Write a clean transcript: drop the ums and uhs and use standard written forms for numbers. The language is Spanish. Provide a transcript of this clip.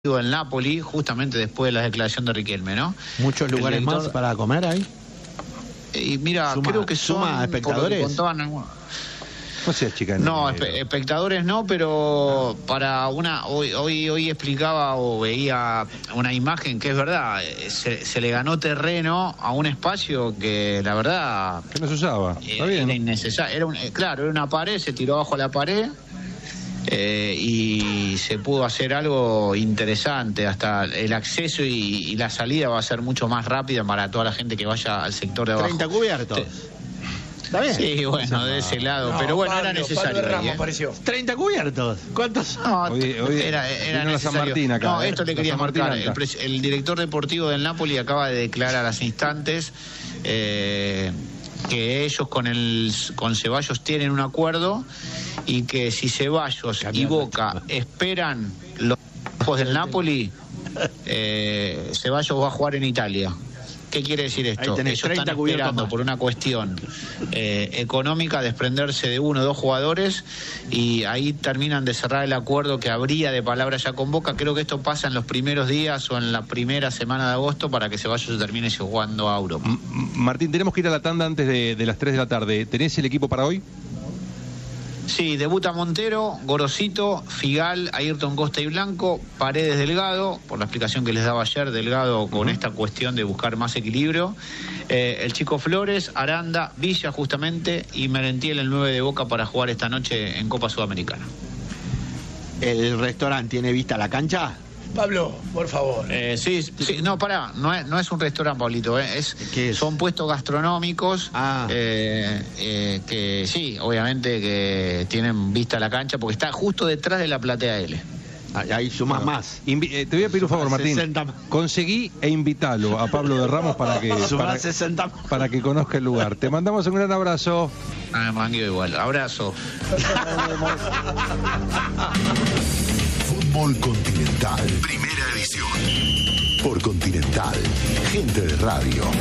del Napoli, justamente después de la declaración de Riquelme, ¿no? ¿Muchos lugares más para comer ahí? Y mira, creo que ¿Suma espectadores? No seas chica. No, espectadores no, pero para hoy explicaba o veía una imagen que es verdad, se le ganó terreno a un espacio que la verdad que no se usaba. Está bien. Era innecesario. Era una pared, se tiró abajo la pared. Y se pudo hacer algo interesante, hasta el acceso y la salida va a ser mucho más rápida para toda la gente que vaya al sector de abajo. 30 cubiertos. ¿Está bien? Sí, bueno, de ese lado, pero bueno, era necesario. Ramos apareció. 30 cubiertos. ¿Cuántos? No, hoy era necesario. San Martín acá, no, esto le quería marcar. El director deportivo del Napoli acaba de declarar hace instantes que ellos con Ceballos tienen un acuerdo y que si Ceballos y Boca esperan los ojos del Napoli, Ceballos va a jugar en Italia. ¿Qué quiere decir esto? Ellos están esperando por una cuestión económica desprenderse de uno o dos jugadores y ahí terminan de cerrar el acuerdo que habría de palabra ya con Boca. Creo que esto pasa en los primeros días o en la primera semana de agosto para que Ceballos se termine jugando a Europa. Martín, tenemos que ir a la tanda antes de las 3 de la tarde. ¿Tenés el equipo para hoy? Sí, debuta Montero, Gorosito, Figal, Ayrton Costa y Blanco, Paredes, Delgado, por la explicación que les daba ayer, Delgado con esta cuestión de buscar más equilibrio, el Chico Flores, Aranda, Villa justamente y Merentiel, el 9 de Boca para jugar esta noche en Copa Sudamericana. ¿El restaurante tiene vista a la cancha? Pablo, por favor. Sí, no, pará, no es un restaurante, Pablito, son puestos gastronómicos que sí, obviamente que tienen vista a la cancha porque está justo detrás de la platea L. Ahí sumás más. Te voy a pedir un favor, Martín. 60. Conseguí e invítalo a Pablo de Ramos para que conozca el lugar. Te mandamos un gran abrazo. Manguio igual. Abrazo. Fútbol Continental. Primera edición. Por Continental. Gente de radio.